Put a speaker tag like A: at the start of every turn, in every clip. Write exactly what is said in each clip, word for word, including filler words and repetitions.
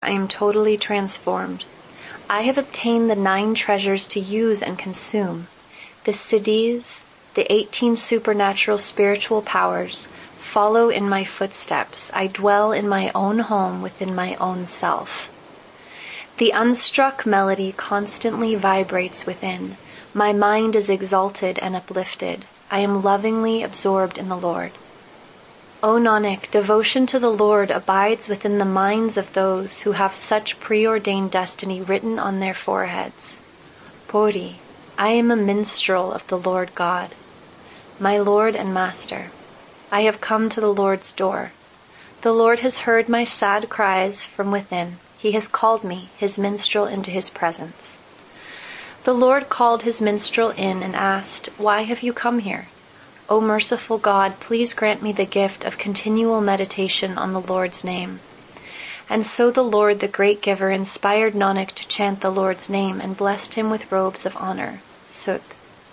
A: I am totally transformed. I have obtained the nine treasures to use and consume. The siddhis, the eighteen supernatural spiritual powers, follow in my footsteps. I dwell in my own home within my own self. The unstruck melody constantly vibrates within. My mind is exalted and uplifted. I am lovingly absorbed in the Lord. O Nanak, devotion to the Lord abides within the minds of those who have such preordained destiny written on their foreheads. Puri, I am a minstrel of the Lord God. My Lord and Master, I have come to the Lord's door. The Lord has heard my sad cries from within. He has called me, his minstrel, into his presence. The Lord called his minstrel in and asked, "Why have you come here? O merciful God, please grant me the gift of continual meditation on the Lord's name." And so the Lord, the great giver, inspired Nanak to chant the Lord's name and blessed him with robes of honor. Sut.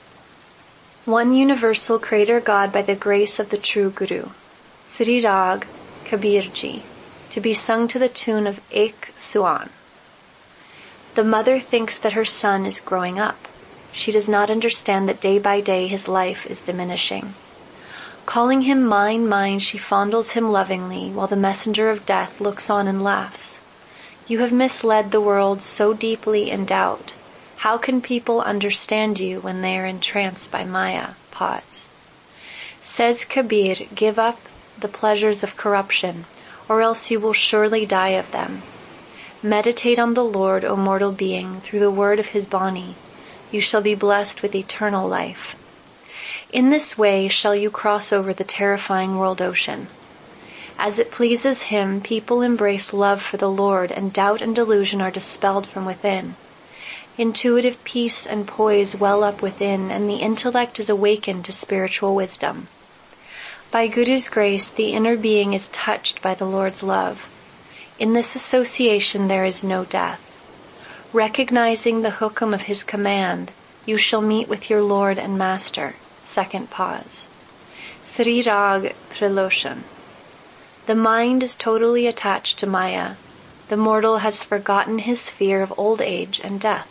A: One universal Creator God by the grace of the true Guru. Sri Rag Kabirji, to be sung to the tune of Ek Suan. The mother thinks that her son is growing up. She does not understand that day by day his life is diminishing. Calling him mine, mine, she fondles him lovingly, while the messenger of death looks on and laughs. You have misled the world so deeply in doubt. How can people understand you when they are entranced by Maya? Pause. Says Kabir, give up the pleasures of corruption, or else you will surely die of them. Meditate on the Lord, O mortal being, through the word of his Bani. You shall be blessed with eternal life. In this way shall you cross over the terrifying world ocean. As it pleases him, people embrace love for the Lord, and doubt and delusion are dispelled from within. Intuitive peace and poise well up within, and the intellect is awakened to spiritual wisdom. By Guru's grace, the inner being is touched by the Lord's love. In this association there is no death. Recognizing the hukum of his command, you shall meet with your Lord and Master. Second pause. Sri Rag Triloshan. The mind is totally attached to Maya. The mortal has forgotten his fear of old age and death.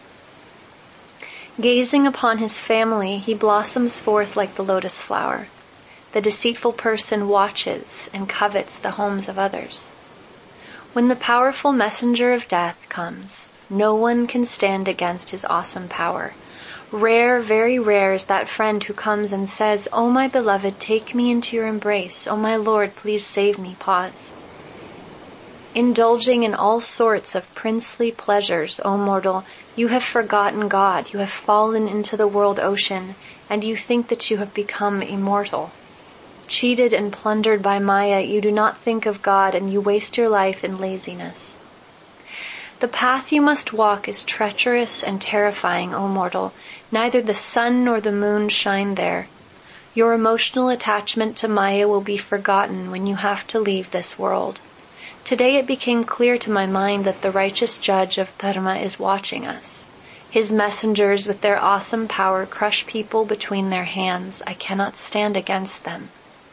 A: Gazing upon his family, he blossoms forth like the lotus flower. The deceitful person watches and covets the homes of others. When the powerful messenger of death comes, no one can stand against his awesome power. Rare, very rare is that friend who comes and says, "O my beloved, take me into your embrace. O my Lord, please save me." Pause. Indulging in all sorts of princely pleasures, O mortal, you have forgotten God. You have fallen into the world ocean, and you think that you have become immortal. Cheated and plundered by Maya, you do not think of God, and you waste your life in laziness. The path you must walk is treacherous and terrifying, O mortal. Neither the sun nor the moon shine there. Your emotional attachment to Maya will be forgotten when you have to leave this world. Today it became clear to my mind that the righteous judge of Dharma is watching us. His messengers with their awesome power crush people between their hands. I cannot stand against them.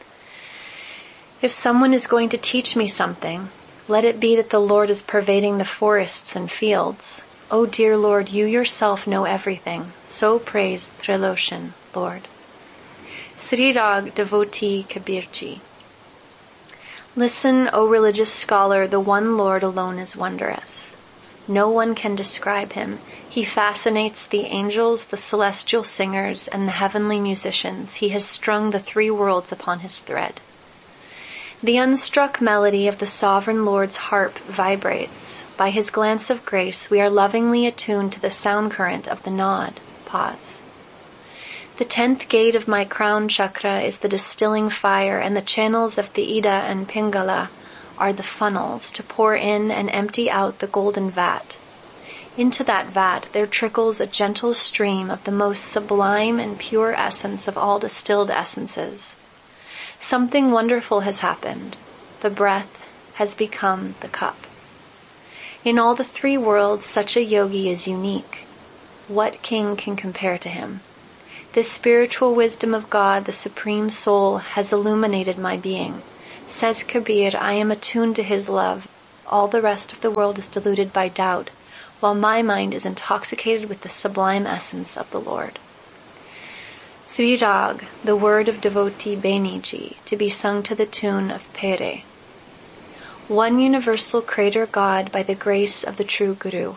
A: If someone is going to teach me something, let it be that the Lord is pervading the forests and fields. O dear Lord, you yourself know everything. So praise Triloshan, Lord. Sri Rag Devotee Kabirji. Listen, O religious scholar, the one Lord alone is wondrous. No one can describe him. He fascinates the angels, the celestial singers, and the heavenly musicians. He has strung the three worlds upon his thread. The unstruck melody of the sovereign Lord's harp vibrates. By his glance of grace, we are lovingly attuned to the sound current of the Nod. Pause. The tenth gate of my crown chakra is the distilling fire, and the channels of the Ida and Pingala are the funnels to pour in and empty out the golden vat. Into that vat there trickles a gentle stream of the most sublime and pure essence of all distilled essences. Something wonderful has happened. The breath has become the cup. In all the three worlds, such a yogi is unique. What king can compare to him? This spiritual wisdom of God, the Supreme Soul, has illuminated my being. Says Kabir, I am attuned to his love. all the rest of the world is diluted by doubt, while my mind is intoxicated with the sublime essence of the Lord. Sri Rag, the word of devotee Beniji, to be sung to the tune of Pere. One universal Creator God by the grace of the true Guru.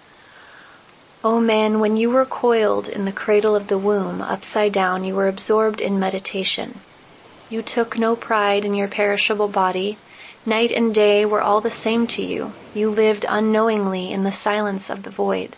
A: O man, when you were coiled in the cradle of the womb, upside down, you were absorbed in meditation. You took no pride in your perishable body. Night and day were all the same to you. You lived unknowingly in the silence of the void.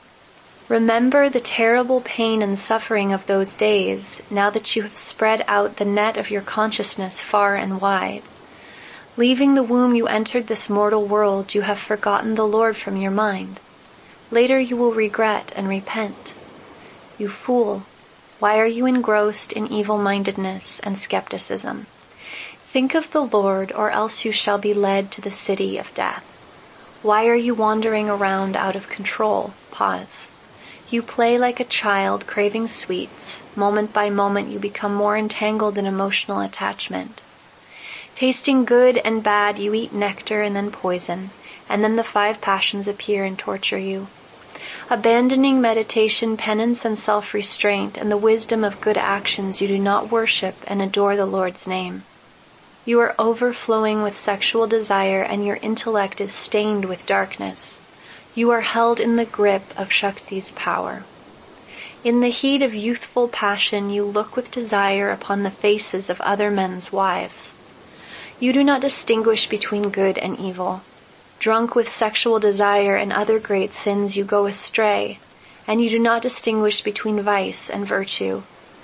A: Remember the terrible pain and suffering of those days, now that you have spread out the net of your consciousness far and wide. Leaving the womb, you entered this mortal world. You have forgotten the Lord from your mind. Later you will regret and repent. You fool, why are you engrossed in evil-mindedness and skepticism? Think of the Lord, or else you shall be led to the city of death. Why are you wandering around out of control? Pause. You play like a child craving sweets. Moment by moment you become more entangled in emotional attachment. Tasting good and bad, you eat nectar and then poison, and then the five passions appear and torture you. Abandoning meditation, penance, and self-restraint, and the wisdom of good actions, you do not worship and adore the Lord's name. You are overflowing with sexual desire, and your intellect is stained with darkness. You are held in the grip of Shakti's power. In the heat of youthful passion, you look with desire upon the faces of other men's wives. You do not distinguish between good and evil. Drunk with sexual desire and other great sins, you go astray, and you do not distinguish between vice and virtue.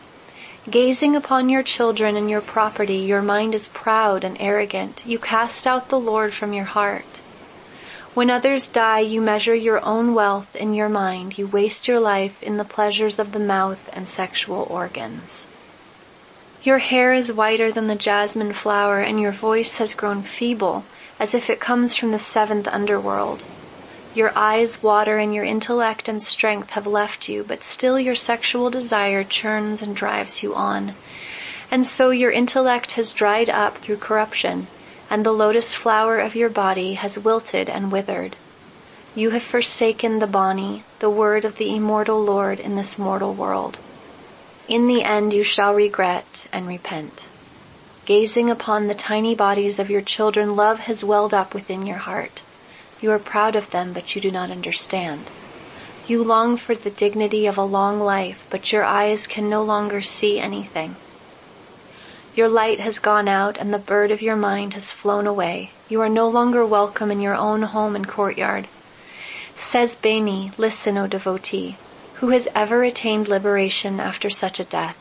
A: Gazing upon your children and your property, your mind is proud and arrogant. You cast out the Lord from your heart. When others die, you measure your own wealth in your mind. You waste your life in the pleasures of the mouth and sexual organs. Your hair is whiter than the jasmine flower, and your voice has grown feeble, as if it comes from the seventh underworld. Your eyes water and your intellect and strength have left you, but still your sexual desire churns and drives you on. And so your intellect has dried up through corruption, and the lotus flower of your body has wilted and withered. You have forsaken the Bani, the word of the immortal Lord in this mortal world. In the end you shall regret and repent. Gazing upon the tiny bodies of your children, love has welled up within your heart. You are proud of them, but you do not understand. You long for the dignity of a long life, but your eyes can no longer see anything. Your light has gone out, and the bird of your mind has flown away. You are no longer welcome in your own home and courtyard. Says Beni, listen, O devotee, who has ever attained liberation after such a death?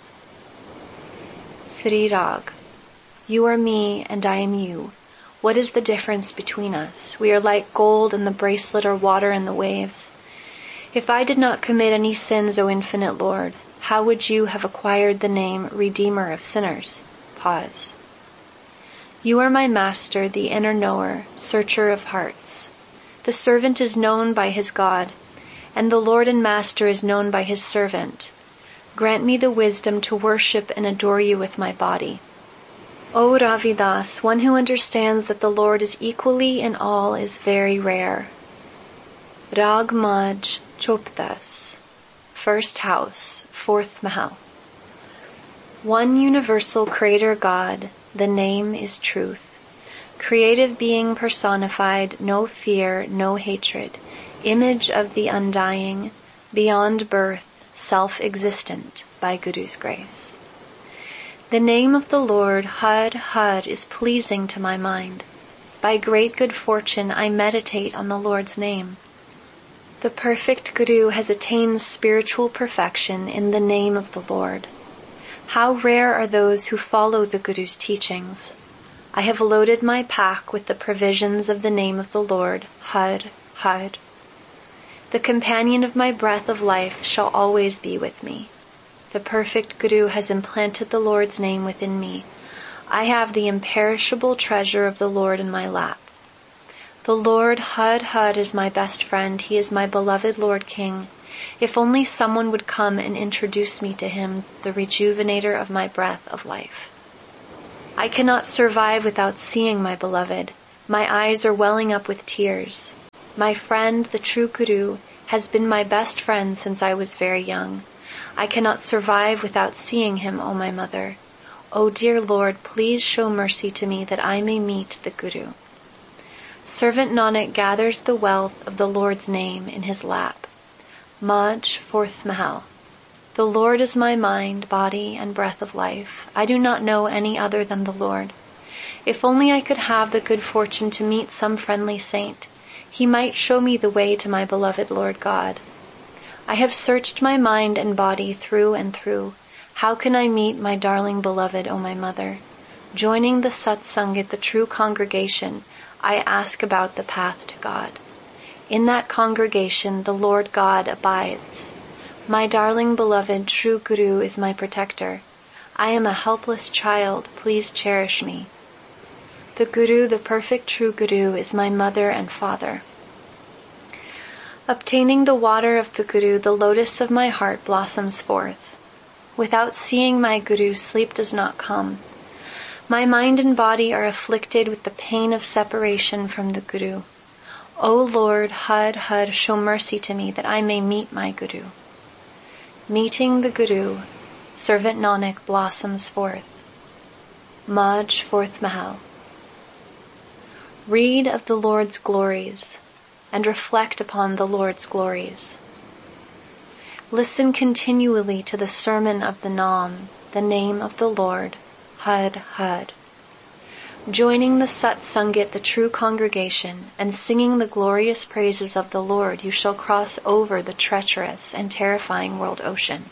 A: Sri Rag. You are me, and I am you. What is the difference between us? We are like gold in the bracelet or water in the waves. If I did not commit any sins, O infinite Lord, how would you have acquired the name Redeemer of sinners? Pause. You are my master, the inner knower, searcher of hearts. The servant is known by his God, and the Lord and Master is known by his servant. Grant me the wisdom to worship and adore you with my body. O Ravidas, one who understands that the Lord is equally in all is very rare. Rag Maj Chopdas, first house, fourth mahal. One universal Creator God, the name is truth. Creative being personified, no fear, no hatred, image of the undying, beyond birth, self-existent, by Guru's grace. The name of the Lord, Har Har, is pleasing to my mind. By great good fortune, I meditate on the Lord's name. The perfect Guru has attained spiritual perfection in the name of the Lord. How rare are those who follow the Guru's teachings. I have loaded my pack with the provisions of the name of the Lord, Har Har. The companion of my breath of life shall always be with me. The perfect Guru has implanted the Lord's name within me. I have the imperishable treasure of the Lord in my lap. The Lord Har Har is my best friend. He is my beloved Lord King. If only someone would come and introduce me to him, the rejuvenator of my breath of life. I cannot survive without seeing my beloved. My eyes are welling up with tears. My friend, the true Guru, has been my best friend since I was very young. I cannot survive without seeing him, O my mother. O dear Lord, please show mercy to me that I may meet the Guru. Servant Nanak gathers the wealth of the Lord's name in his lap. Maj, fourth Mahal. The Lord is my mind, body, and breath of life. I do not know any other than the Lord. If only I could have the good fortune to meet some friendly saint, he might show me the way to my beloved Lord God. I have searched my mind and body through and through. How can I meet my darling beloved, O my mother? Joining the Satsangit, the true congregation, I ask about the path to God. In that congregation, the Lord God abides. My darling beloved true Guru is my protector. I am a helpless child. Please cherish me. The Guru, the perfect true Guru, is my mother and father. Obtaining the water of the Guru, the lotus of my heart blossoms forth. Without seeing my Guru, sleep does not come. My mind and body are afflicted with the pain of separation from the Guru. O Lord, Had, Had, show mercy to me that I may meet my Guru. Meeting the Guru, Servant Nanak blossoms forth. Maj, fourth Mahal. Read of the Lord's glories and reflect upon the Lord's glories. Listen continually to the sermon of the Nam, the name of the Lord, Had, Had. Joining the Satsangit, the true congregation, and singing the glorious praises of the Lord, you shall cross over the treacherous and terrifying world ocean.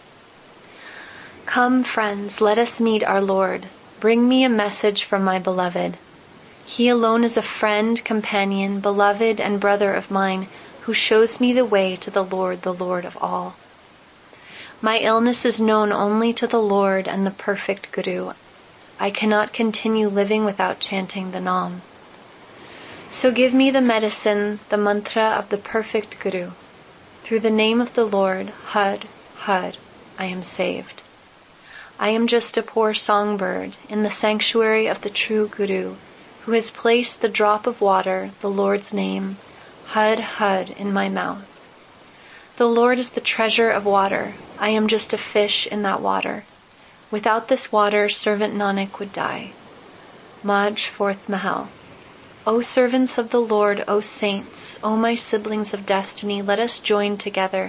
A: Come, friends, let us meet our Lord. Bring me a message from my beloved. He alone is a friend, companion, beloved, and brother of mine, who shows me the way to the Lord, the Lord of all. My illness is known only to the Lord and the perfect Guru. I cannot continue living without chanting the Nam. So give me the medicine, the mantra of the perfect Guru. Through the name of the Lord, Had, Had, I am saved. I am just a poor songbird in the sanctuary of the true Guru, who has placed the drop of water, the Lord's name, Had, Had, in my mouth. The Lord is the treasure of water. I am just a fish in that water. Without this water, Servant Nanak would die. Maj, fourth Mahal. O servants of the Lord, O saints, O my siblings of destiny, let us join together.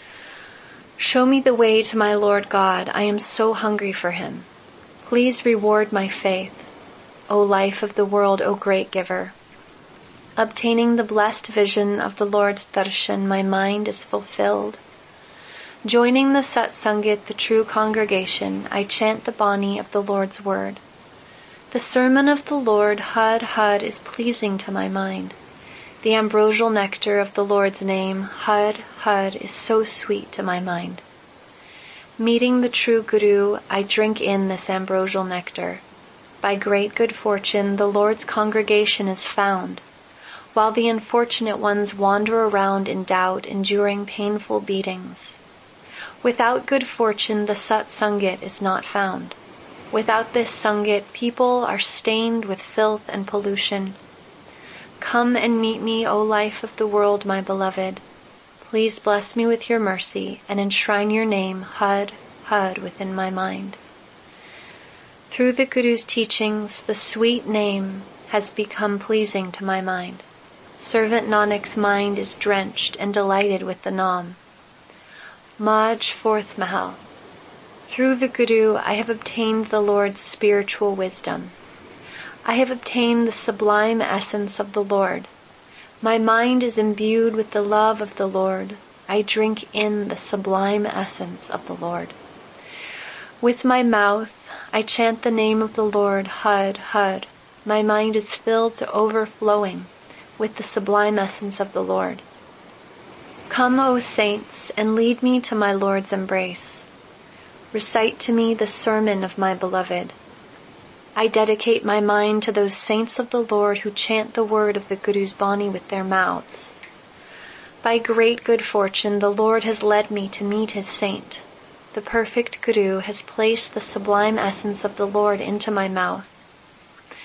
A: Show me the way to my Lord God. I am so hungry for him. Please reward my faith. O life of the world, O great giver. Obtaining the blessed vision of the Lord's darshan, my mind is fulfilled. Joining the Satsangit, the true congregation, I chant the Bani of the Lord's word. The sermon of the Lord, Had, Had, is pleasing to my mind. The ambrosial nectar of the Lord's name, Had, Had, is so sweet to my mind. Meeting the true Guru, I drink in this ambrosial nectar. By great good fortune, the Lord's congregation is found, while the unfortunate ones wander around in doubt, enduring painful beatings. Without good fortune, the Satsangit is not found. Without this Sangit, people are stained with filth and pollution. Come and meet me, O life of the world, my beloved. Please bless me with your mercy and enshrine your name, Had, Had, within my mind. Through the Guru's teachings, the sweet name has become pleasing to my mind. Servant Nanak's mind is drenched and delighted with the Nam. Maj, fourth Mahal. Through the Guru, I have obtained the Lord's spiritual wisdom. I have obtained the sublime essence of the Lord. My mind is imbued with the love of the Lord. I drink in the sublime essence of the Lord. With my mouth, I chant the name of the Lord, Had, Had. My mind is filled to overflowing with the sublime essence of the Lord. Come, O saints, and lead me to my Lord's embrace. Recite to me the sermon of my beloved. I dedicate my mind to those saints of the Lord who chant the word of the Guru's Bani with their mouths. By great good fortune, the Lord has led me to meet his saint. The perfect Guru has placed the sublime essence of the Lord into my mouth.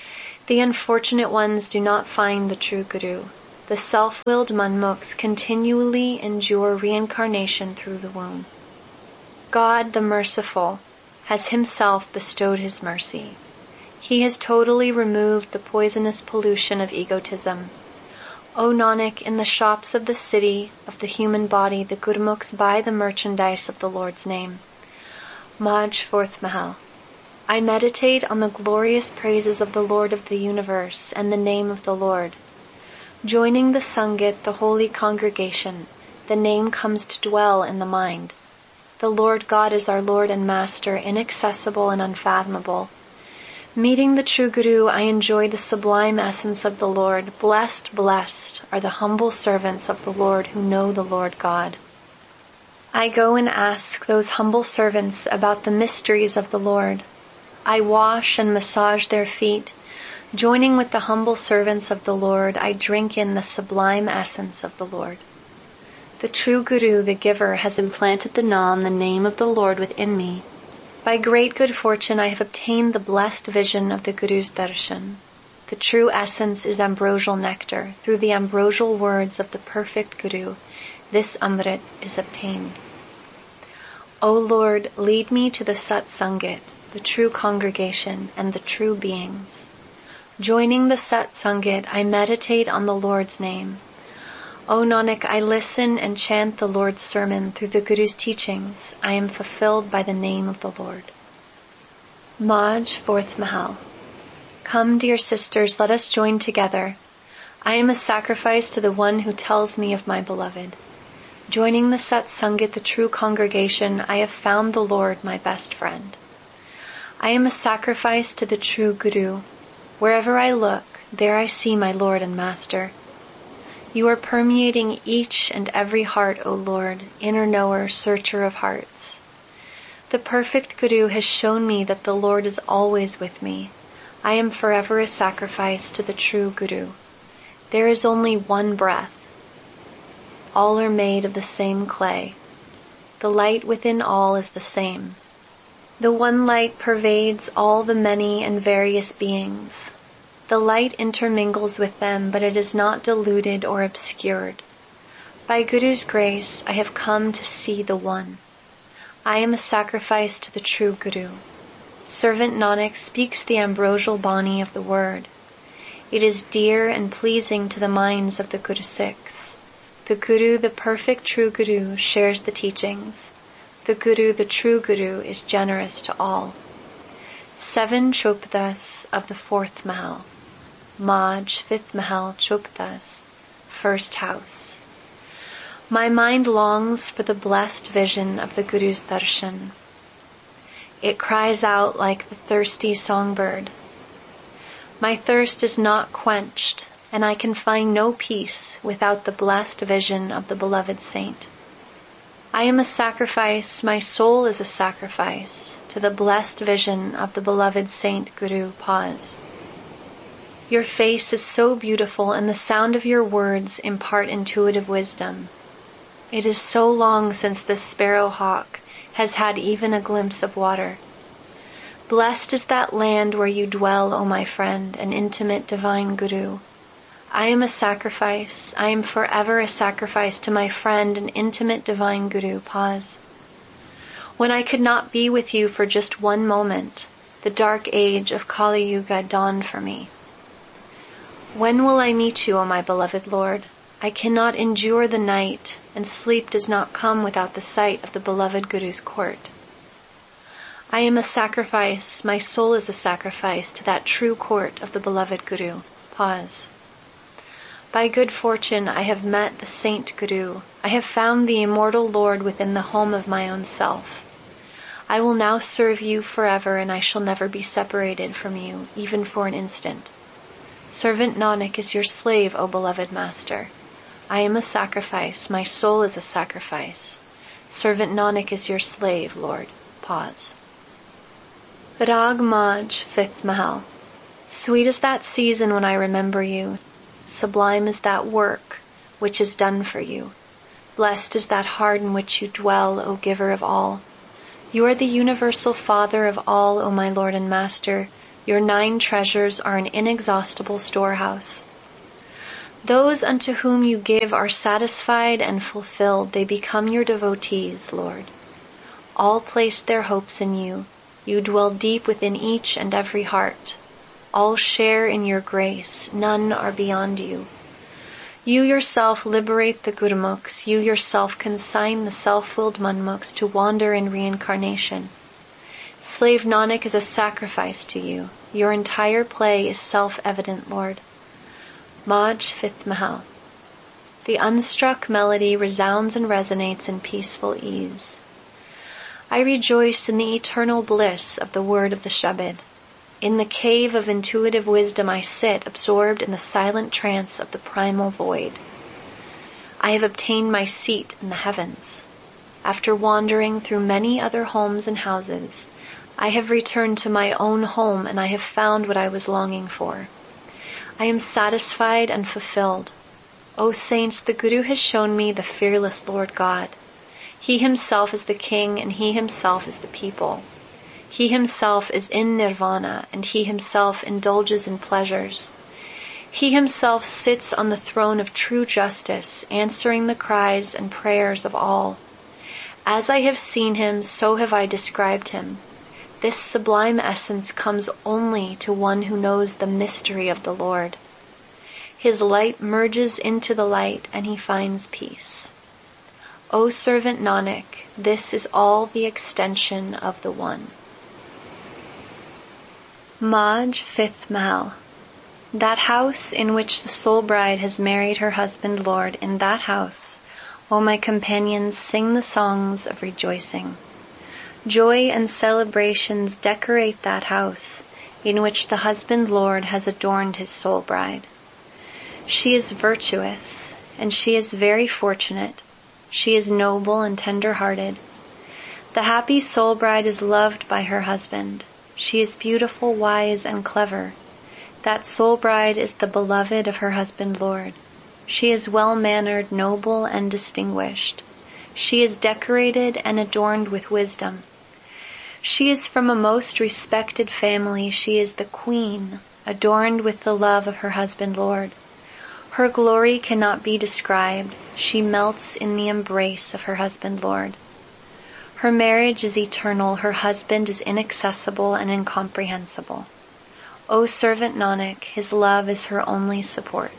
A: The unfortunate ones do not find the true Guru. The self-willed Manmukhs continually endure reincarnation through the womb. God, the merciful, has himself bestowed his mercy. He has totally removed the poisonous pollution of egotism. O Nanak, in the shops of the city of the human body, the Gurmukhs buy the merchandise of the Lord's name. Maj, fourth Mahal. I meditate on the glorious praises of the Lord of the universe and the name of the Lord. Joining the Sangit, the holy congregation, the name comes to dwell in the mind. The Lord God is our Lord and Master, inaccessible and unfathomable. Meeting the true Guru, I enjoy the sublime essence of the Lord. Blessed, blessed are the humble servants of the Lord who know the Lord God. I go and ask those humble servants about the mysteries of the Lord. I wash and massage their feet. Joining with the humble servants of the Lord, I drink in the sublime essence of the Lord. The true Guru, the giver, has implanted the Nam, the name of the Lord, within me. By great good fortune, I have obtained the blessed vision of the Guru's darshan. The true essence is ambrosial nectar. Through the ambrosial words of the perfect Guru, this Amrit is obtained. O Lord, lead me to the Sat Sangit, the true congregation, and the true beings. Joining the Sat Sangit, I meditate on the Lord's name. O Nanak, I listen and chant the Lord's sermon through the Guru's teachings. I am fulfilled by the name of the Lord. Maj, fourth Mahal. Come, dear sisters, let us join together. I am a sacrifice to the one who tells me of my beloved. Joining the Sat Sangit, the true congregation, I have found the Lord, my best friend. I am a sacrifice to the true Guru. Wherever I look, there I see my Lord and Master. You are permeating each and every heart, O Lord, inner knower, searcher of hearts. The perfect Guru has shown me that the Lord is always with me. I am forever a sacrifice to the true Guru. There is only one breath. All are made of the same clay. The light within all is the same. The one light pervades all the many and various beings. The light intermingles with them, but it is not diluted or obscured. By Guru's grace, I have come to see the One. I am a sacrifice to the true Guru. Servant Nanak speaks the ambrosial Bani of the Word. It is dear and pleasing to the minds of the Guru Sikhs. The Guru, the perfect true Guru, shares the teachings. The Guru, the true Guru, is generous to all. Seven Chopdas of the fourth Mahal. Maj, fifth Mahal, Chopdas, first house. My mind longs for the blessed vision of the Guru's darshan. It cries out like the thirsty songbird. My thirst is not quenched, and I can find no peace without the blessed vision of the beloved saint. I am a sacrifice, my soul is a sacrifice to the blessed vision of the beloved saint Guru. Pause. Your face is so beautiful, and the sound of your words impart intuitive wisdom. It is so long since this sparrowhawk has had even a glimpse of water. Blessed is that land where you dwell, O my friend, an intimate divine Guru. I am a sacrifice. I am forever a sacrifice to my friend, an intimate divine Guru. Pause. When I could not be with you for just one moment, the dark age of Kali Yuga dawned for me. When will I meet you, O my beloved Lord? I cannot endure the night, and sleep does not come without the sight of the beloved Guru's court. I am a sacrifice, my soul is a sacrifice to that true court of the beloved Guru. Pause. By good fortune I have met the Saint Guru. I have found the immortal Lord within the home of my own self. I will now serve you forever, and I shall never be separated from you, even for an instant. Servant Nanak is your slave, O beloved Master. I am a sacrifice, my soul is a sacrifice. Servant Nanak is your slave, Lord. Pause. Rag Maj, fifth Mahal. Sweet is that season when I remember you. Sublime is that work which is done for you. Blessed is that heart in which you dwell, O giver of all. You are the universal Father of all, O my Lord and Master. Your nine treasures are an inexhaustible storehouse. Those unto whom you give are satisfied and fulfilled. They become your devotees, Lord. All place their hopes in you. You dwell deep within each and every heart. All share in your grace. None are beyond you. You yourself liberate the Gurmukhs. You yourself consign the self-willed Manmukhs to wander in reincarnation. Slave Nanak is a sacrifice to you. Your entire play is self-evident, Lord. Maj, fifth Mahal. The unstruck melody resounds and resonates in peaceful ease. I rejoice in the eternal bliss of the word of the Shabad. In the cave of intuitive wisdom I sit, absorbed in the silent trance of the primal void. I have obtained my seat in the heavens. After wandering through many other homes and houses, I have returned to my own home, and I have found what I was longing for. I am satisfied and fulfilled. O saints, the Guru has shown me the fearless Lord God. He himself is the king, and he himself is the people. He himself is in nirvana, and he himself indulges in pleasures. He himself sits on the throne of true justice, answering the cries and prayers of all. As I have seen him, so have I described him. This sublime essence comes only to one who knows the mystery of the Lord. His light merges into the light, and he finds peace. O servant Nanak, this is all the extension of the One. Maj, fifth Mahal. That house in which the soul bride has married her husband Lord, in that house, O my companions, sing the songs of rejoicing. Joy and celebrations decorate that house in which the husband Lord has adorned his soul bride. She is virtuous, and she is very fortunate. She is noble and tender-hearted. The happy soul bride is loved by her husband. She is beautiful, wise, and clever. That soul bride is the beloved of her husband Lord. She is well-mannered, noble, and distinguished. She is decorated and adorned with wisdom. She is from a most respected family. She is the queen, adorned with the love of her husband Lord. Her glory cannot be described. She melts in the embrace of her husband Lord. Her marriage is eternal. Her husband is inaccessible and incomprehensible. O servant Nanak, his love is her only support.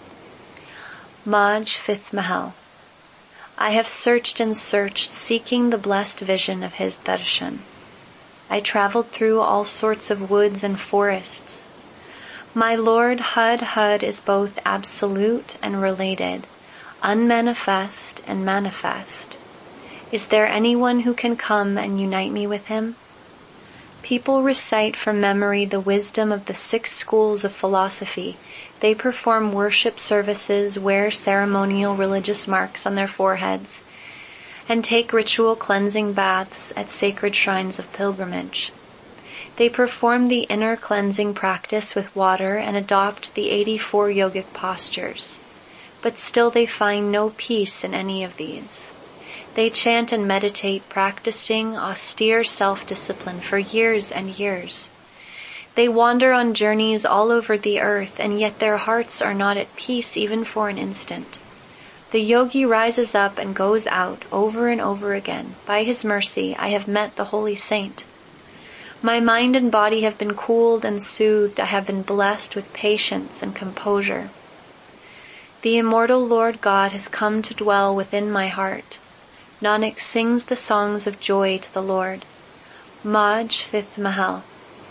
A: Maj, fifth Mahal. I have searched and searched, seeking the blessed vision of his darshan. I traveled through all sorts of woods and forests. My Lord Hud Hud is both absolute and related, unmanifest and manifest. Is there anyone who can come and unite me with him? People recite from memory the wisdom of the six schools of philosophy. They perform worship services, wear ceremonial religious marks on their foreheads, and take ritual cleansing baths at sacred shrines of pilgrimage. They perform the inner cleansing practice with water and adopt the eighty-four yogic postures. But still they find no peace in any of these. They chant and meditate, practicing austere self-discipline for years and years. They wander on journeys all over the earth, and yet their hearts are not at peace even for an instant. The yogi rises up and goes out over and over again. By his mercy, I have met the holy saint. My mind and body have been cooled and soothed. I have been blessed with patience and composure. The immortal Lord God has come to dwell within my heart. Nanak sings the songs of joy to the Lord. Maj, fifth Mahal.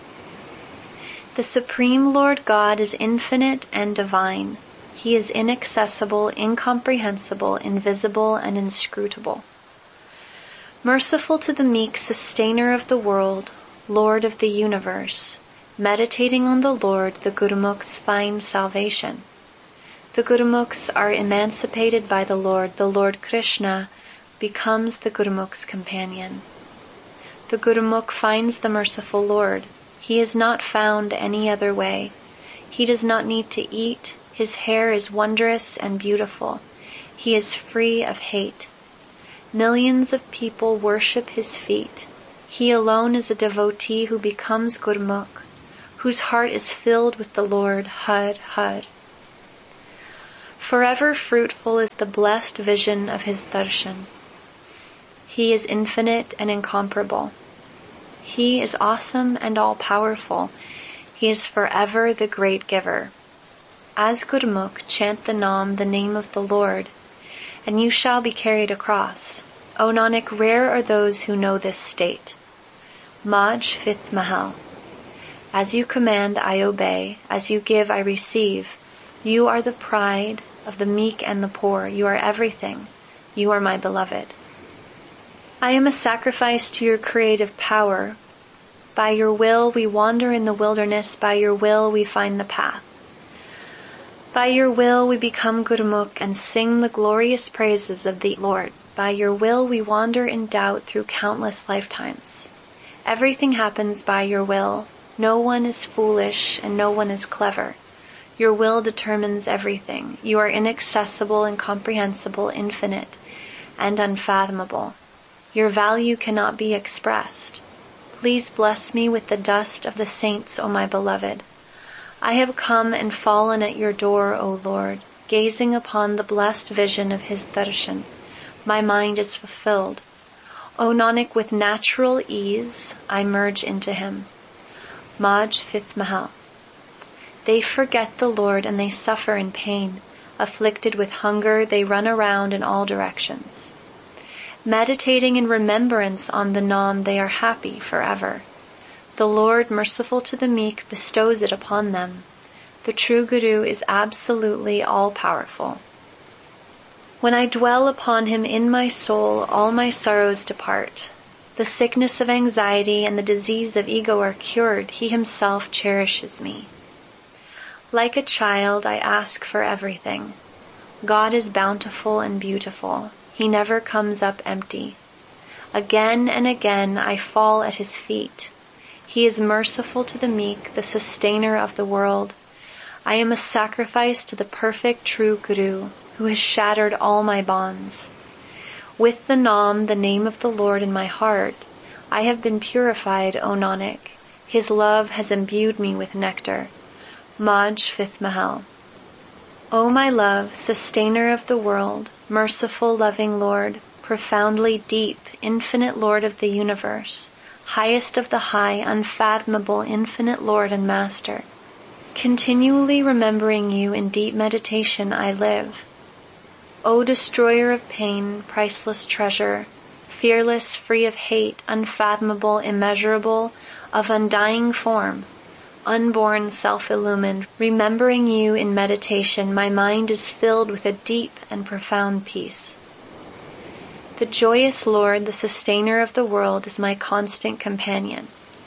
A: The Supreme Lord God is infinite and divine. He is inaccessible, incomprehensible, invisible, and inscrutable. Merciful to the meek, sustainer of the world, Lord of the universe, meditating on the Lord, the Gurmukhs find salvation. The Gurmukhs are emancipated by the Lord. The Lord Krishna becomes the Gurmukh's companion. The Gurmukh finds the merciful Lord. He is not found any other way. He does not need to eat. His hair is wondrous and beautiful. He is free of hate. Millions of people worship his feet. He alone is a devotee who becomes Gurmukh, whose heart is filled with the Lord, Hud, Hud. Forever fruitful is the blessed vision of his darshan. He is infinite and incomparable. He is awesome and all-powerful. He is forever the great giver. As Gurmukh, chant the Nam, the name of the Lord, and you shall be carried across. O Nanak, rare are those who know this state. Maj, fifth Mahal. As you command, I obey. As you give, I receive. You are the pride of the meek and the poor. You are everything. You are my beloved. I am a sacrifice to your creative power. By your will we wander in the wilderness. By your will we find the path. By your will we become Gurmukh and sing the glorious praises of the Lord. By your will we wander in doubt through countless lifetimes. Everything happens by your will. No one is foolish and no one is clever. Your will determines everything. You are inaccessible, incomprehensible, infinite, and unfathomable. Your value cannot be expressed. Please bless me with the dust of the saints, O my beloved. I have come and fallen at your door, O Lord, gazing upon the blessed vision of his darshan. My mind is fulfilled. O Nanak, with natural ease, I merge into him. Maj, fifth Mahal. They forget the Lord and they suffer in pain. Afflicted with hunger, they run around in all directions. Meditating in remembrance on the Nam, they are happy forever. The Lord, merciful to the meek, bestows it upon them. The true Guru is absolutely all-powerful. When I dwell upon him in my soul, all my sorrows depart. The sickness of anxiety and the disease of ego are cured. He himself cherishes me. Like a child, I ask for everything. God is bountiful and beautiful. He never comes up empty. Again and again I fall at his feet. He is merciful to the meek, the sustainer of the world. I am a sacrifice to the perfect true Guru, who has shattered all my bonds. With the Nam, the name of the Lord, in my heart, I have been purified, O Nanak. His love has imbued me with nectar. Maj, fifth Mahal. O my love, sustainer of the world, merciful, loving Lord, profoundly deep, infinite Lord of the universe, highest of the high, unfathomable, infinite Lord and Master. Continually remembering you in deep meditation I live. O destroyer of pain, priceless treasure, fearless, free of hate, unfathomable, immeasurable, of undying form, unborn, self-illumined, remembering you in meditation, my mind is filled with a deep and profound peace. The joyous Lord, the sustainer of the world, is my constant companion.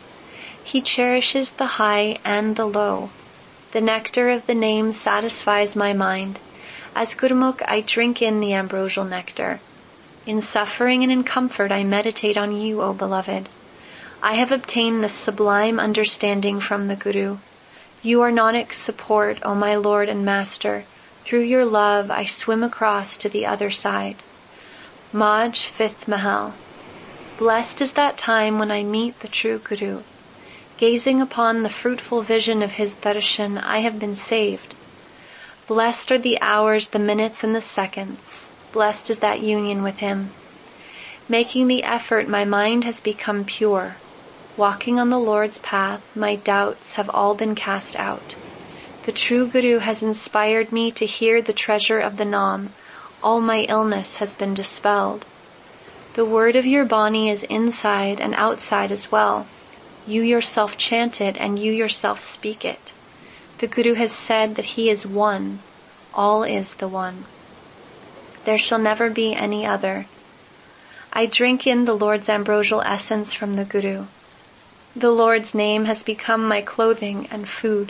A: He cherishes the high and the low. The nectar of the name satisfies my mind. As Gurmukh, I drink in the ambrosial nectar. In suffering and in comfort, I meditate on you, O beloved. I have obtained this sublime understanding from the Guru. You are Nanak's support, O my Lord and Master. Through your love, I swim across to the other side. Maj, fifth Mahal. Blessed is that time when I meet the true Guru. Gazing upon the fruitful vision of his darshan, I have been saved. Blessed are the hours, the minutes, and the seconds. Blessed is that union with him. Making the effort, my mind has become pure. Walking on the Lord's path, my doubts have all been cast out. The true Guru has inspired me to hear the treasure of the Nam. All my illness has been dispelled. The word of your Bani is inside and outside as well. You yourself chant it and you yourself speak it. The Guru has said that he is one. All is the one. There shall never be any other. I drink in the Lord's ambrosial essence from the Guru. The Lord's name has become my clothing and food.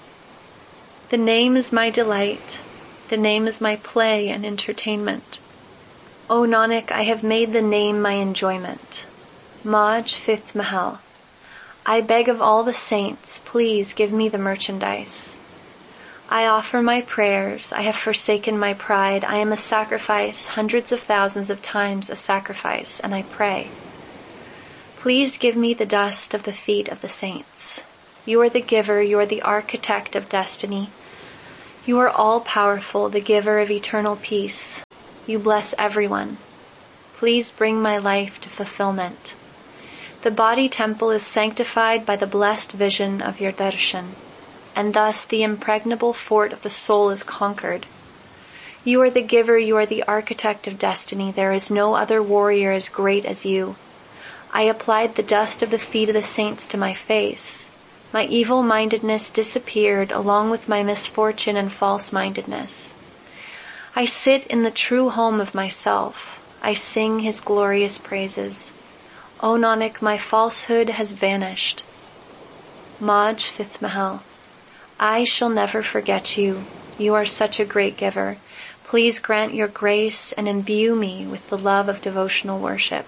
A: The name is my delight. The name is my play and entertainment. O Nanak, I have made the name my enjoyment. Maj, fifth Mahal. I beg of all the saints, please give me the merchandise. I offer my prayers. I have forsaken my pride. I am a sacrifice, hundreds of thousands of times a sacrifice, and I pray. Please give me the dust of the feet of the saints. You are the giver, you are the architect of destiny. You are all-powerful, the giver of eternal peace. You bless everyone. Please bring my life to fulfillment. The body temple is sanctified by the blessed vision of your darshan, and thus the impregnable fort of the soul is conquered. You are the giver, you are the architect of destiny. There is no other warrior as great as you. I applied the dust of the feet of the saints to my face. My evil-mindedness disappeared along with my misfortune and false-mindedness. I sit in the true home of myself. I sing his glorious praises. O Nanak, my falsehood has vanished. Maj, fifth Mahal. I shall never forget you. You are such a great giver. Please grant your grace and imbue me with the love of devotional worship.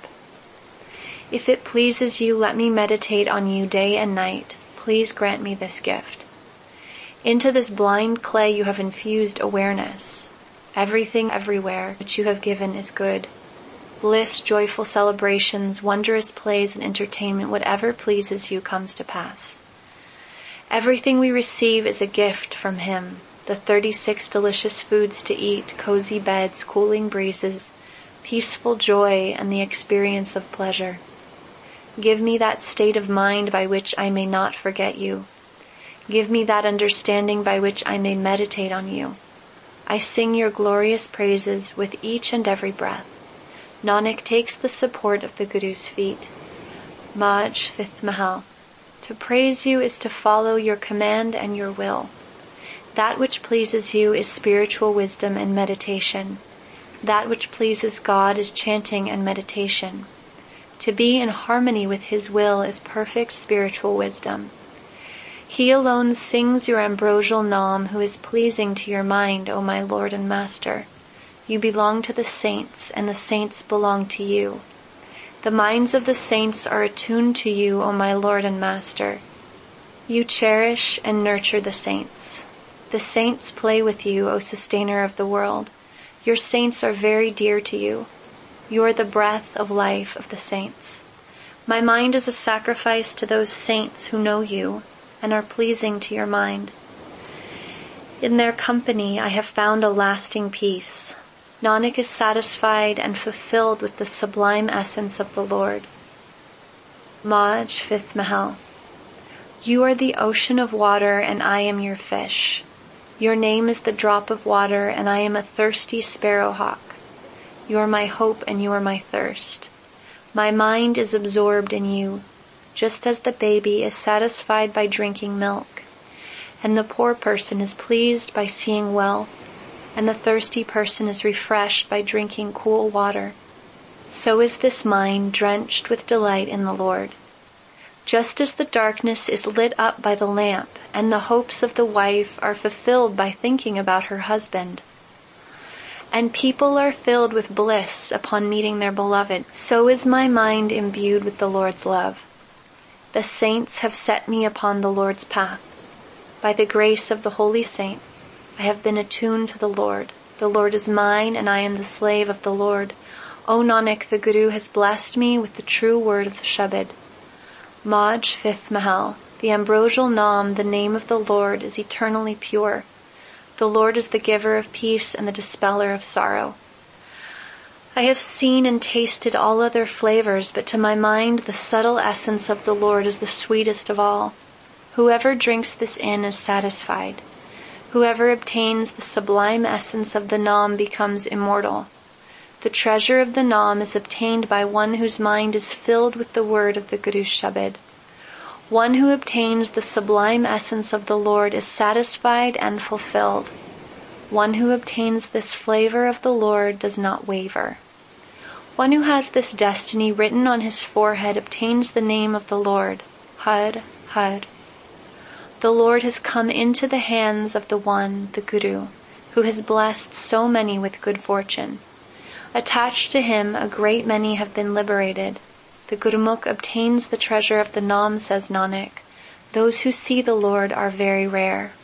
A: If it pleases you, let me meditate on you day and night. Please grant me this gift. Into this blind clay you have infused awareness. Everything everywhere which you have given is good. Bliss, joyful celebrations, wondrous plays and entertainment, whatever pleases you comes to pass. Everything we receive is a gift from him. The thirty-six delicious foods to eat, cozy beds, cooling breezes, peaceful joy, and the experience of pleasure. Give me that state of mind by which I may not forget you. Give me that understanding by which I may meditate on you. I sing your glorious praises with each and every breath. Nanak takes the support of the Guru's feet. Maj, fifth Mahal. To praise you is to follow your command and your will. That which pleases you is spiritual wisdom and meditation. That which pleases God is chanting and meditation. To be in harmony with his will is perfect spiritual wisdom. He alone sings your ambrosial Nam, who is pleasing to your mind, O my Lord and Master. You belong to the saints, and the saints belong to you. The minds of the saints are attuned to you, O my Lord and Master. You cherish and nurture the saints. The saints play with you, O sustainer of the world. Your saints are very dear to you. You are the breath of life of the saints. My mind is a sacrifice to those saints who know you and are pleasing to your mind. In their company I have found a lasting peace. Nanak is satisfied and fulfilled with the sublime essence of the Lord. Maj, fifth Mahal. You are the ocean of water and I am your fish. Your name is the drop of water and I am a thirsty sparrowhawk. You are my hope and you are my thirst. My mind is absorbed in you, just as the baby is satisfied by drinking milk, and the poor person is pleased by seeing wealth, and the thirsty person is refreshed by drinking cool water. So is this mind drenched with delight in the Lord. Just as the darkness is lit up by the lamp, and the hopes of the wife are fulfilled by thinking about her husband, and people are filled with bliss upon meeting their beloved, so is my mind imbued with the Lord's love. The saints have set me upon the Lord's path. By the grace of the holy saint, I have been attuned to the Lord. The Lord is mine, and I am the slave of the Lord. O Nanak, the Guru has blessed me with the true word of the Shabad. Maj, fifth Mahal. The ambrosial Nam, the name of the Lord, is eternally pure. The Lord is the giver of peace and the dispeller of sorrow. I have seen and tasted all other flavors, but to my mind the subtle essence of the Lord is the sweetest of all. Whoever drinks this in is satisfied. Whoever obtains the sublime essence of the Nam becomes immortal. The treasure of the Nam is obtained by one whose mind is filled with the word of the Guru's Shabad. One who obtains the sublime essence of the Lord is satisfied and fulfilled. One who obtains this flavor of the Lord does not waver. One who has this destiny written on his forehead obtains the name of the Lord, Har, Har. The Lord has come into the hands of the one, the Guru, who has blessed so many with good fortune. Attached to him, a great many have been liberated. The Gurumukh obtains the treasure of the Nam, says Nanak. Those who see the Lord are very rare.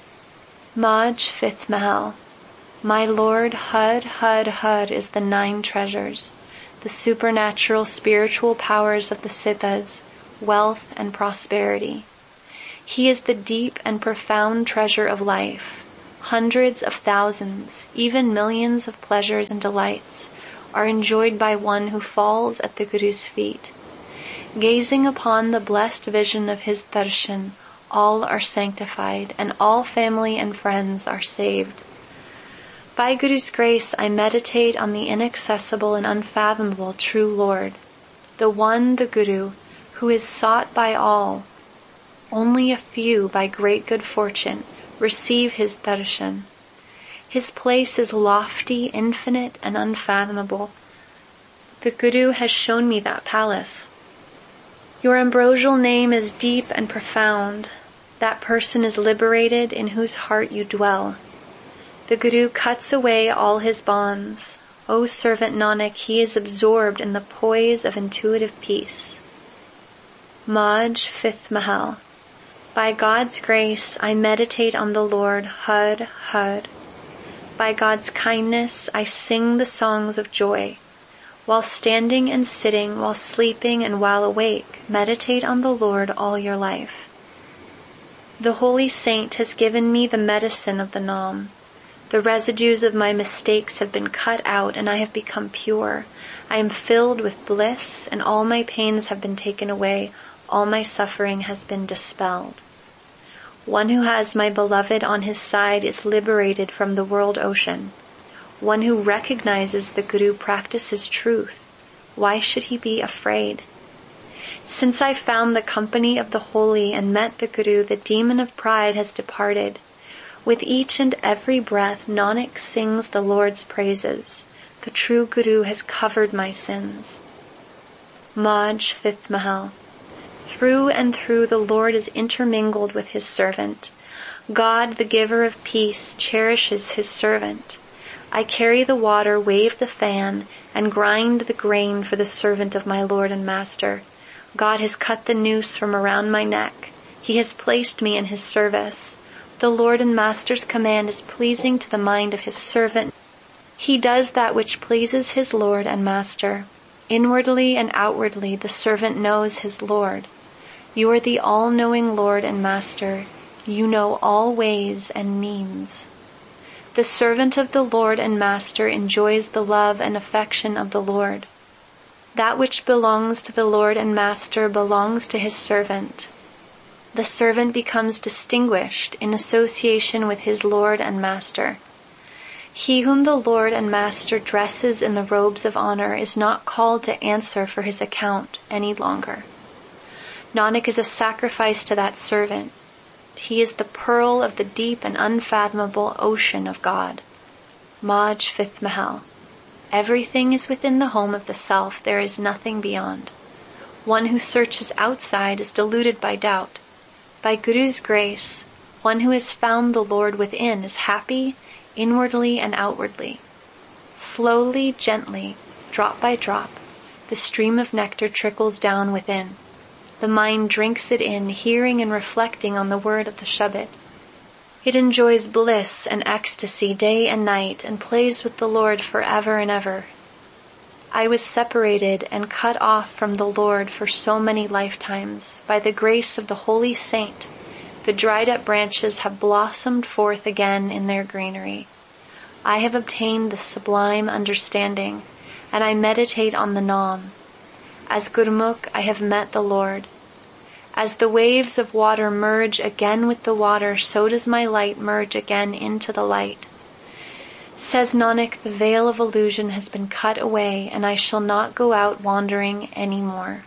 A: Maj, fifth Mahal. My Lord, Har, Har, Har is the nine treasures, the supernatural spiritual powers of the Siddhas, wealth and prosperity. He is the deep and profound treasure of life. Hundreds of thousands, even millions of pleasures and delights are enjoyed by one who falls at the Guru's feet. Gazing upon the blessed vision of his darshan, all are sanctified and all family and friends are saved. By Guru's grace, I meditate on the inaccessible and unfathomable true Lord, the one, the Guru, who is sought by all. Only a few, by great good fortune, receive his darshan. His place is lofty, infinite, and unfathomable. The Guru has shown me that palace. Your ambrosial name is deep and profound. That person is liberated in whose heart you dwell. The Guru cuts away all his bonds. O servant Nanak, he is absorbed in the poise of intuitive peace. Maj, fifth Mahal. By God's grace, I meditate on the Lord, Har, Har. By God's kindness, I sing the songs of joy. While standing and sitting, while sleeping and while awake, meditate on the Lord all your life. The holy saint has given me the medicine of the Nam. The residues of my mistakes have been cut out and I have become pure. I am filled with bliss and all my pains have been taken away. All my suffering has been dispelled. One who has my beloved on his side is liberated from the world ocean. One who recognizes the Guru practices truth. Why should he be afraid? Since I found the company of the holy and met the Guru, the demon of pride has departed. With each and every breath, Nanak sings the Lord's praises. The true Guru has covered my sins. Maj, fifth Mahal. Through and through the Lord is intermingled with his servant. God, the giver of peace, cherishes his servant. I carry the water, wave the fan, and grind the grain for the servant of my Lord and Master. God has cut the noose from around my neck. He has placed me in his service. The Lord and Master's command is pleasing to the mind of his servant. He does that which pleases his Lord and Master. Inwardly and outwardly the servant knows his Lord. You are the all-knowing Lord and Master. You know all ways and means. The servant of the Lord and Master enjoys the love and affection of the Lord. That which belongs to the Lord and Master belongs to his servant. The servant becomes distinguished in association with his Lord and Master. He whom the Lord and Master dresses in the robes of honor is not called to answer for his account any longer. Nanak is a sacrifice to that servant. He is the pearl of the deep and unfathomable ocean of God. Maj, fifth Mahal. Everything is within the home of the self. There is nothing beyond. One who searches outside is deluded by doubt. By Guru's grace, one who has found the Lord within is happy, inwardly and outwardly. Slowly, gently, drop by drop, the stream of nectar trickles down within. The mind drinks it in, hearing and reflecting on the word of the Shabad. It enjoys bliss and ecstasy day and night and plays with the Lord forever and ever. I was separated and cut off from the Lord for so many lifetimes. By the grace of the holy saint, the dried up branches have blossomed forth again in their greenery. I have obtained the sublime understanding, and I meditate on the Nam. As Gurmukh, I have met the Lord. As the waves of water merge again with the water, so does my light merge again into the light. Says Nanak, the veil of illusion has been cut away, and I shall not go out wandering any more.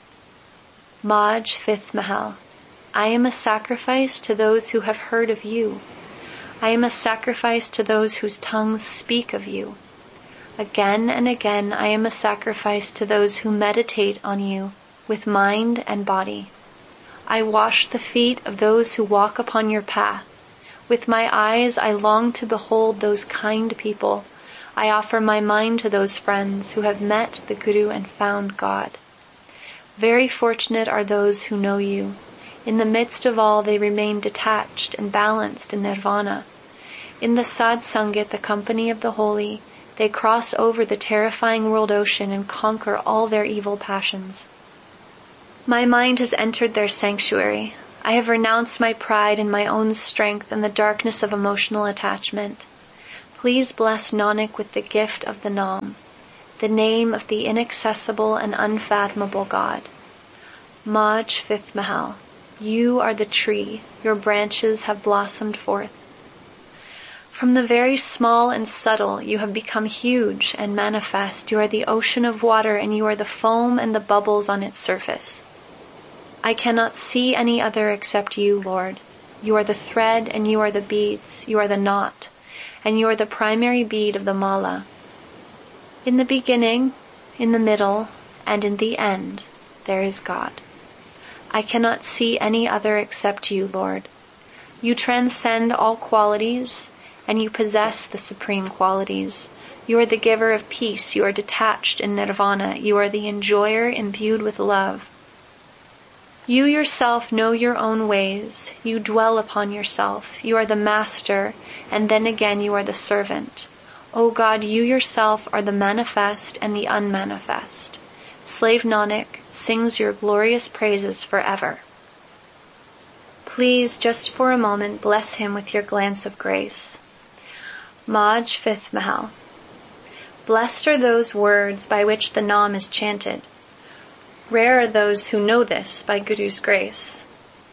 A: Maj, fifth Mahal. I am a sacrifice to those who have heard of you. I am a sacrifice to those whose tongues speak of you. Again and again I am a sacrifice to those who meditate on you with mind and body. I wash the feet of those who walk upon your path. With my eyes I long to behold those kind people. I offer my mind to those friends who have met the Guru and found God. Very fortunate are those who know you. In the midst of all they remain detached and balanced in nirvana. In the Sad Sangat, the company of the holy, they cross over the terrifying world ocean and conquer all their evil passions. My mind has entered their sanctuary. I have renounced my pride in my own strength and the darkness of emotional attachment. Please bless Nanak with the gift of the Naam, the name of the inaccessible and unfathomable God. Maj, fifth Mahal. You are the tree, your branches have blossomed forth. From the very small and subtle, you have become huge and manifest. You are the ocean of water, and you are the foam and the bubbles on its surface. I cannot see any other except you, Lord. You are the thread, and you are the beads. You are the knot, and you are the primary bead of the mala. In the beginning, in the middle, and in the end, there is God. I cannot see any other except you, Lord. You transcend all qualities, and you possess the supreme qualities. You are the giver of peace. You are detached in nirvana. You are the enjoyer imbued with love. You yourself know your own ways. You dwell upon yourself. You are the master, and then again you are the servant. O God, you yourself are the manifest and the unmanifest. Slave Nanak sings your glorious praises forever. Please, just for a moment, bless him with your glance of grace. Maj, fifth Mahal. Blessed are those words by which the Naam is chanted. Rare are those who know this by Guru's grace.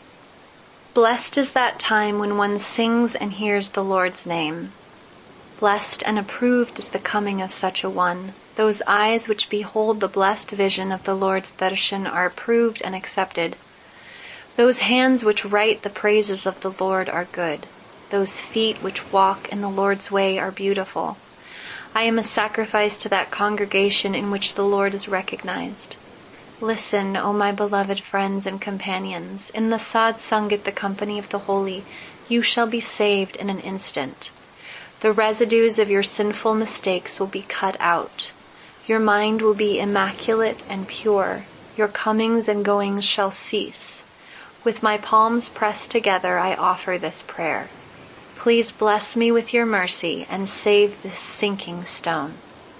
A: Blessed is that time when one sings and hears the Lord's name. Blessed and approved is the coming of such a one. Those eyes which behold the blessed vision of the Lord's darshan are approved and accepted. Those hands which write the praises of the Lord are good. Those feet which walk in the Lord's way are beautiful. I am a sacrifice to that congregation in which the Lord is recognized. Listen, O my beloved friends and companions, in the Sad Sangat, the company of the holy, you shall be saved in an instant. The residues of your sinful mistakes will be cut out. Your mind will be immaculate and pure. Your comings and goings shall cease. With my palms pressed together, I offer this prayer. Please bless me with your mercy and save this sinking stone.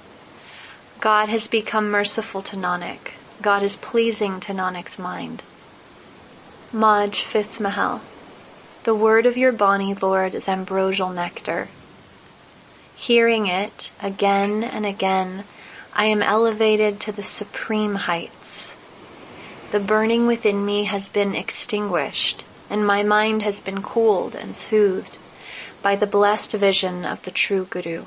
A: God has become merciful to Nanak. God is pleasing to Nanak's mind. Maj, fifth Mahal. The word of your Bani, Lord, is ambrosial nectar. Hearing it again and again, I am elevated to the supreme heights. The burning within me has been extinguished, and my mind has been cooled and soothed by the blessed vision of the true Guru.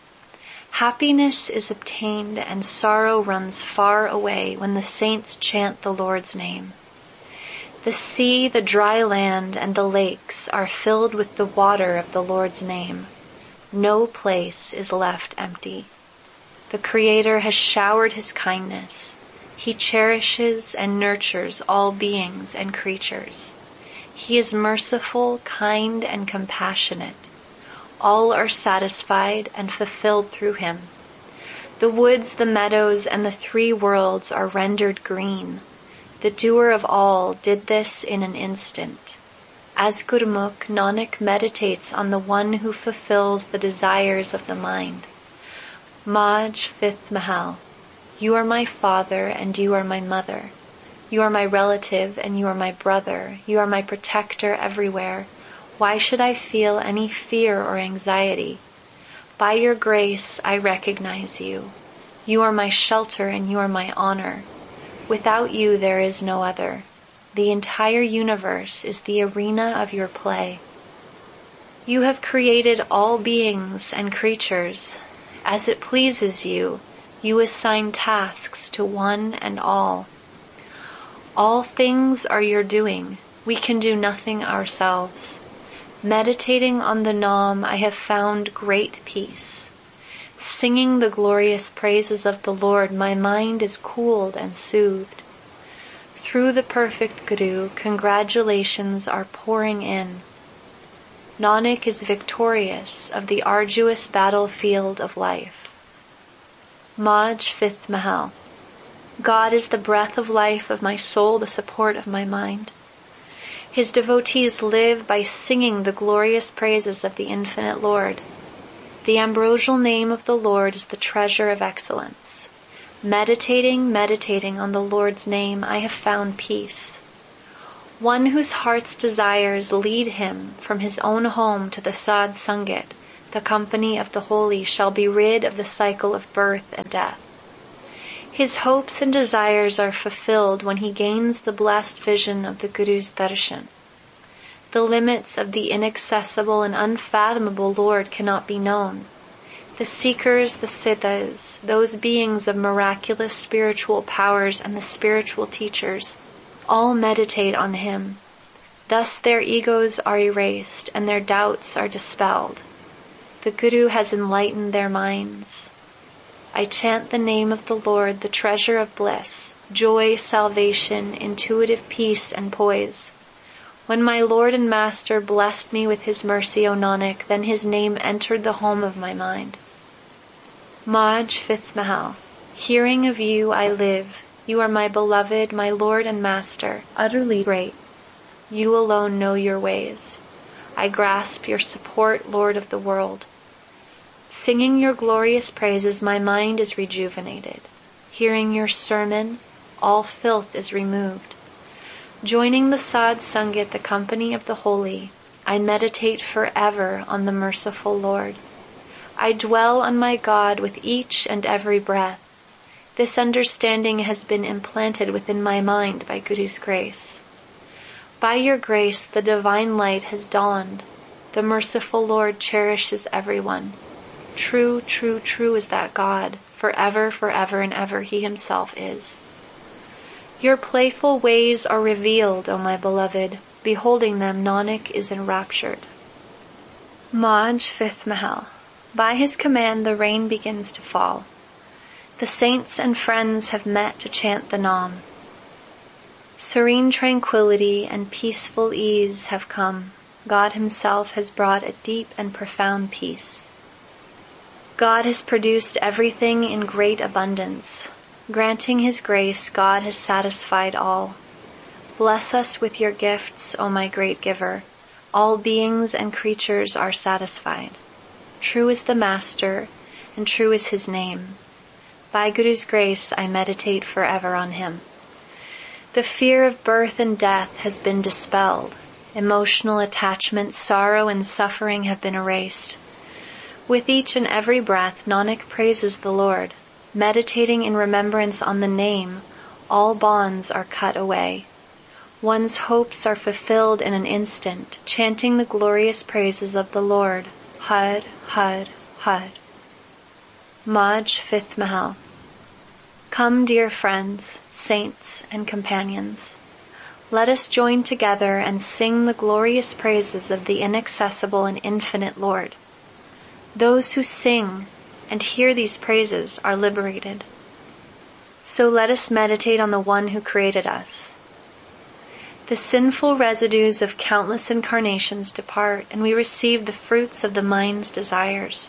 A: Happiness is obtained and sorrow runs far away when the saints chant the Lord's name. The sea, the dry land, and the lakes are filled with the water of the Lord's name. No place is left empty. The Creator has showered His kindness. He cherishes and nurtures all beings and creatures. He is merciful, kind, and compassionate. All are satisfied and fulfilled through Him. The woods, the meadows, and the three worlds are rendered green. The doer of all did this in an instant. As Gurmukh, Nanak meditates on the one who fulfills the desires of the mind. Maj, fifth Mahal. You are my father and you are my mother. You are my relative and you are my brother. You are my protector everywhere. Why should I feel any fear or anxiety? By your grace, I recognize you. You are my shelter and you are my honor. Without you, there is no other. The entire universe is the arena of your play. You have created all beings and creatures. As it pleases you, you assign tasks to one and all. All things are your doing. We can do nothing ourselves. Meditating on the Naam, I have found great peace. Singing the glorious praises of the Lord, my mind is cooled and soothed. Through the perfect Guru, congratulations are pouring in. Nanak is victorious of the arduous battlefield of life. Maj, fifth Mahal. God is the breath of life of my soul, the support of my mind. His devotees live by singing the glorious praises of the infinite Lord. The ambrosial name of the Lord is the treasure of excellence. Meditating, meditating on the Lord's name, I have found peace. One whose heart's desires lead him from his own home to the Sad Sangat, the company of the holy, shall be rid of the cycle of birth and death. His hopes and desires are fulfilled when he gains the blessed vision of the Guru's darshan. The limits of the inaccessible and unfathomable Lord cannot be known. The seekers, the siddhas, those beings of miraculous spiritual powers and the spiritual teachers, all meditate on him. Thus their egos are erased and their doubts are dispelled. The Guru has enlightened their minds. I chant the name of the Lord, the treasure of bliss, joy, salvation, intuitive peace and poise. When my Lord and Master blessed me with his mercy, O Nanak, then his name entered the home of my mind. Maj, fifth Mahal. Hearing of you I live. You are my beloved, my Lord and Master, utterly great. You alone know your ways. I grasp your support, Lord of the world. Singing your glorious praises, my mind is rejuvenated. Hearing your sermon, all filth is removed. Joining the Sad Sangat, the company of the holy, I meditate forever on the merciful Lord. I dwell on my God with each and every breath. This understanding has been implanted within my mind by Guru's grace. By your grace, the divine light has dawned. The merciful Lord cherishes everyone. True, true, true is that God. Forever, forever and ever he himself is. Your playful ways are revealed, O my beloved. Beholding them, Nanak is enraptured. Maj, fifth Mahal. By his command the rain begins to fall. The saints and friends have met to chant the Nam. Serene tranquility and peaceful ease have come. God himself has brought a deep and profound peace. God has produced everything in great abundance. Granting his grace, God has satisfied all. Bless us with your gifts, O my great giver. All beings and creatures are satisfied. True is the Master, and true is his name. By Guru's grace, I meditate forever on him. The fear of birth and death has been dispelled. Emotional attachment, sorrow, and suffering have been erased. With each and every breath, Nanak praises the Lord. Meditating in remembrance on the name, all bonds are cut away. One's hopes are fulfilled in an instant, chanting the glorious praises of the Lord. Har, Har, Har. Maj, fifth Mahal. Come, dear friends, saints, and companions. Let us join together and sing the glorious praises of the inaccessible and infinite Lord. Those who sing and hear these praises are liberated. So let us meditate on the one who created us. The sinful residues of countless incarnations depart, and we receive the fruits of the mind's desires.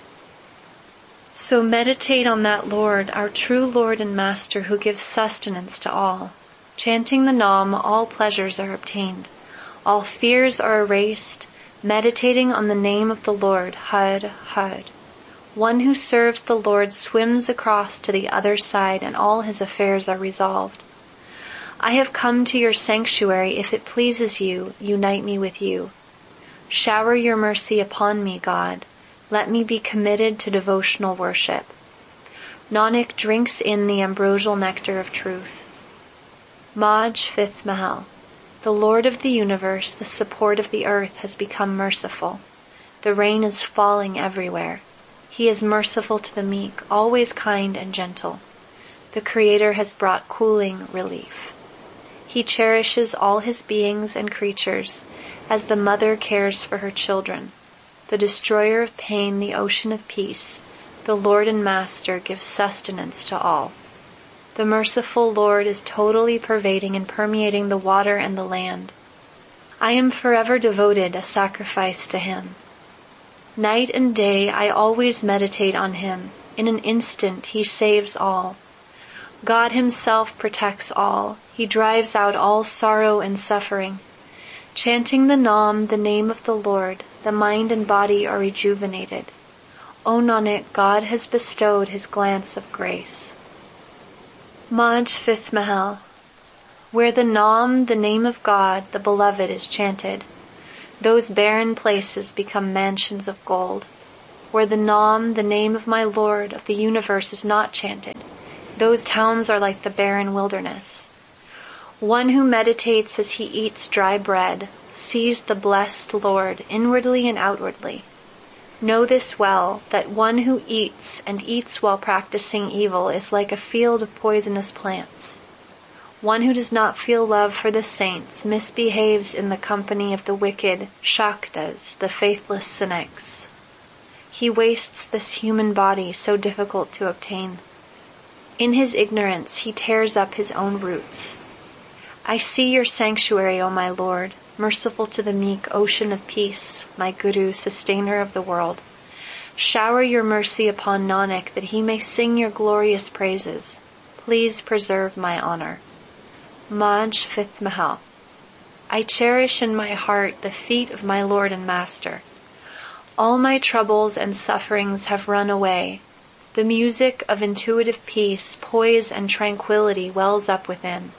A: So meditate on that Lord, our true Lord and Master, who gives sustenance to all. Chanting the Nam, all pleasures are obtained. All fears are erased. Meditating on the name of the Lord, Har, Har. One who serves the Lord swims across to the other side, and all his affairs are resolved. I have come to your sanctuary. If it pleases you, unite me with you. Shower your mercy upon me, God. Let me be committed to devotional worship. Nanak drinks in the ambrosial nectar of truth. Maj, fifth Mahal. The Lord of the universe, the support of the earth, has become merciful. The rain is falling everywhere. He is merciful to the meek, always kind and gentle. The Creator has brought cooling relief. He cherishes all his beings and creatures as the mother cares for her children. The destroyer of pain, the ocean of peace, the Lord and Master gives sustenance to all. The merciful Lord is totally pervading and permeating the water and the land. I am forever devoted, a sacrifice to him. Night and day I always meditate on him. In an instant he saves all. God himself protects all. He drives out all sorrow and suffering. Chanting the Nam, the name of the Lord, the mind and body are rejuvenated. O Nanak, God has bestowed his glance of grace. Maj, fifth Mahal. Where the Nam, the name of God, the beloved, is chanted, those barren places become mansions of gold. Where the Nam, the name of my Lord of the universe, is not chanted, those towns are like the barren wilderness. One who meditates as he eats dry bread sees the blessed Lord inwardly and outwardly. Know this well, that one who eats and eats while practicing evil is like a field of poisonous plants. One who does not feel love for the saints misbehaves in the company of the wicked Shaktas, the faithless cynics. He wastes this human body so difficult to obtain. In his ignorance he tears up his own roots. I see your sanctuary, O my Lord, merciful to the meek, ocean of peace, my Guru, sustainer of the world. Shower your mercy upon Nanak that he may sing your glorious praises. Please preserve my honor. Maj, fifth Mahal. I cherish in my heart the feet of my Lord and Master. All my troubles and sufferings have run away. The music of intuitive peace, poise, and tranquility wells up within.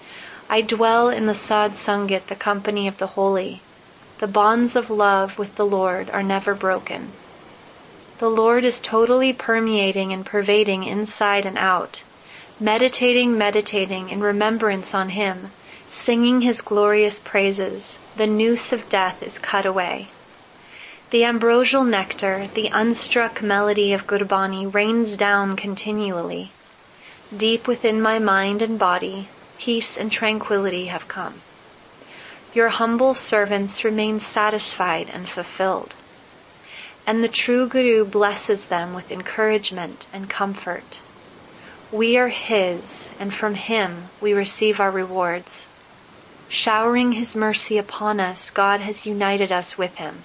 A: I dwell in the Sad Sangat, the company of the holy. The bonds of love with the Lord are never broken. The Lord is totally permeating and pervading inside and out. Meditating, meditating in remembrance on Him, singing His glorious praises, the noose of death is cut away. The ambrosial nectar, the unstruck melody of Gurbani rains down continually. Deep within my mind and body, peace and tranquility have come. Your humble servants remain satisfied and fulfilled, and the true Guru blesses them with encouragement and comfort. We are His, and from Him we receive our rewards. Showering His mercy upon us, God has united us with Him.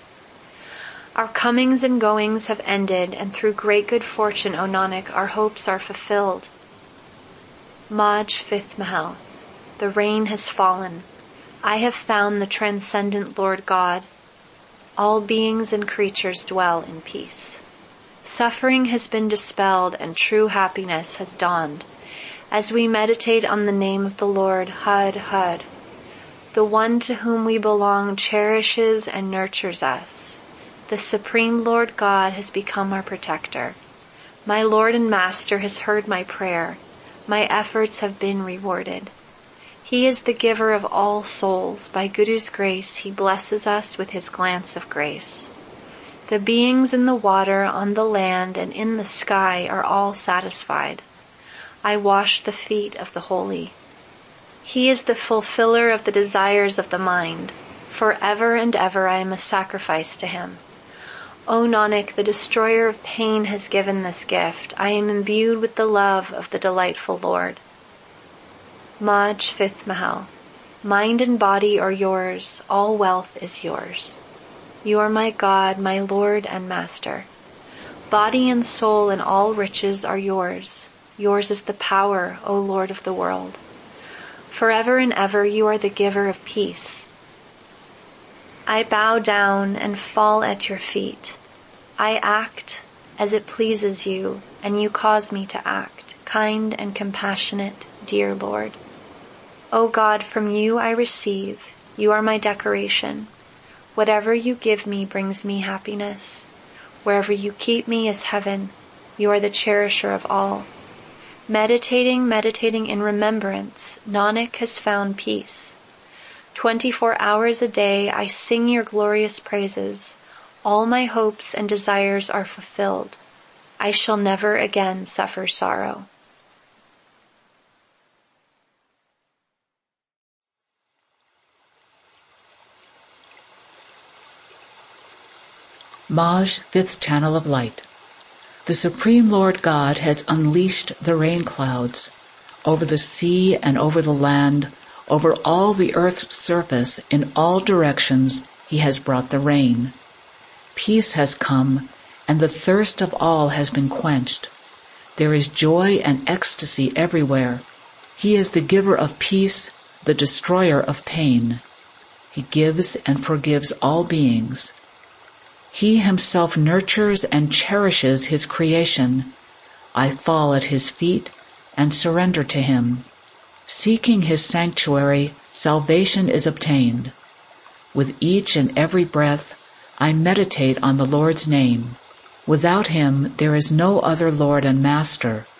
A: Our comings and goings have ended, and through great good fortune, O Nanak, our hopes are fulfilled. Maj, fifth Mahal. The rain has fallen. I have found the transcendent Lord God. All beings and creatures dwell in peace. Suffering has been dispelled and true happiness has dawned as we meditate on the name of the Lord, Had Had. The one to whom we belong cherishes and nurtures us. The Supreme Lord God has become our protector. My Lord and Master has heard my prayer. My efforts have been rewarded. He is the giver of all souls. By Guru's grace, He blesses us with His glance of grace. The beings in the water, on the land, and in the sky are all satisfied. I wash the feet of the holy. He is the fulfiller of the desires of the mind. Forever and ever I am a sacrifice to Him. O Nanak, the destroyer of pain has given this gift. I am imbued with the love of the delightful Lord. Maj, fifth Mahal. Mind and body are yours. All wealth is yours. You are my God, my Lord and Master. Body and soul and all riches are yours. Yours is the power, O Lord of the world. Forever and ever you are the giver of peace. I bow down and fall at your feet. I act as it pleases you, and you cause me to act, kind and compassionate, dear Lord. O God, from you I receive. You are my decoration. Whatever you give me brings me happiness. Wherever you keep me is heaven. You are the cherisher of all. Meditating, meditating in remembrance, Nanak has found peace. Twenty-four hours a day I sing your glorious praises. All my hopes and desires are fulfilled. I shall never again suffer sorrow.
B: Maj, fifth channel of light. The Supreme Lord God has unleashed the rain clouds over the sea and over the land, over all the earth's surface, in all directions He has brought the rain. Peace has come, and the thirst of all has been quenched. There is joy and ecstasy everywhere. He is the giver of peace, the destroyer of pain. He gives and forgives all beings. He Himself nurtures and cherishes His creation. I fall at His feet and surrender to Him. Seeking his sanctuary, salvation is obtained. With each and every breath, I meditate on the Lord's name. Without him, there is no other Lord and Master.